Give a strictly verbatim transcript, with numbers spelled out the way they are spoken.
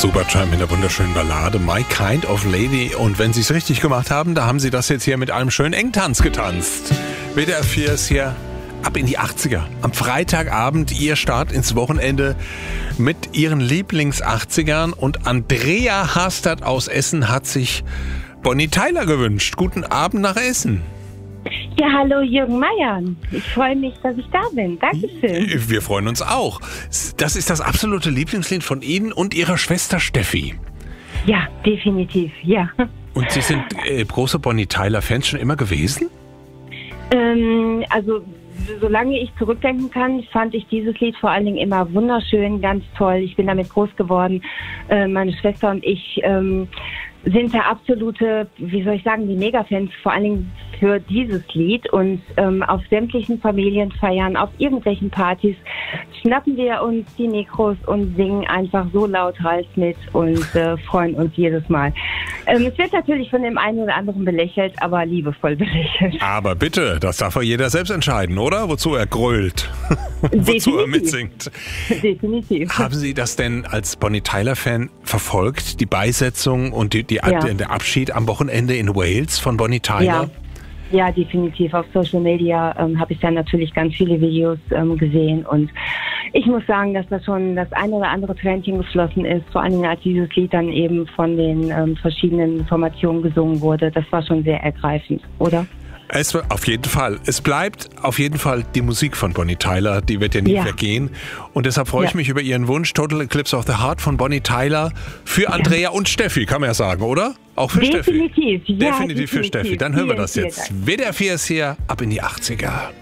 Supertramp in der wunderschönen Ballade My Kind of Lady. Und wenn Sie es richtig gemacht haben, da haben Sie das jetzt hier mit einem schönen Engtanz getanzt. W D R vier ist hier ab in die achtziger. Am Freitagabend Ihr Start ins Wochenende mit Ihren Lieblings-achtzigern. Und Andrea Hastert aus Essen hat sich Bonnie Tyler gewünscht. Guten Abend nach Essen. Ja, hallo Jürgen Meier. Ich freue mich, dass ich da bin. Dankeschön. Wir freuen uns auch. Das ist das absolute Lieblingslied von Ihnen und Ihrer Schwester Steffi. Ja, definitiv, ja. Und Sie sind äh, große Bonnie Tyler-Fans schon immer gewesen? Ähm, also, solange ich zurückdenken kann, fand ich dieses Lied vor allen Dingen immer wunderschön, ganz toll. Ich bin damit groß geworden. Äh, meine Schwester und ich ähm, sind der absolute, wie soll ich sagen, die Mega-Fans, vor allen Dingen für dieses Lied. Und ähm, auf sämtlichen Familienfeiern, auf irgendwelchen Partys schnappen wir uns die Mikros und singen einfach so lauthals mit und äh, freuen uns jedes Mal. Ähm, es wird natürlich von dem einen oder anderen belächelt, aber liebevoll belächelt. Aber bitte, das darf ja jeder selbst entscheiden, oder? Wozu er grölt, wozu er mitsingt. Definitiv. Haben Sie das denn als Bonnie Tyler-Fan verfolgt, die Beisetzung und die, die, Ja. der Abschied am Wochenende in Wales von Bonnie Tyler? Ja. Ja, definitiv. Auf Social Media ähm, habe ich dann natürlich ganz viele Videos ähm, gesehen und ich muss sagen, dass da schon das ein oder andere Tränchen geflossen ist, vor allem als dieses Lied dann eben von den ähm, verschiedenen Formationen gesungen wurde. Das war schon sehr ergreifend, oder? Es auf jeden Fall. Es bleibt auf jeden Fall die Musik von Bonnie Tyler, die wird ja nie Ja. vergehen. Und deshalb freue ich Ja. mich über Ihren Wunsch, Total Eclipse of the Heart von Bonnie Tyler für Andrea und Steffi, kann man ja sagen, oder? Auch für Definitiv, Steffi. ja, Definitiv für definitiv. Steffi. Dann hören wir Vielen, das vielen jetzt. Dank. W D R vier ist hier, ab in die achtziger.